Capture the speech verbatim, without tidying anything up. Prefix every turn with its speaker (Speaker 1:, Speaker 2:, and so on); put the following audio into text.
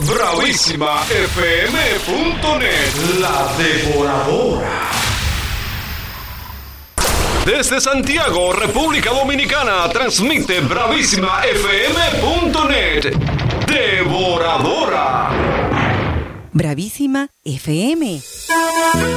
Speaker 1: bravísima f m punto net, la devoradora. Desde Santiago, República Dominicana, transmite bravísima f m punto net, devoradora.
Speaker 2: Bravísima F M.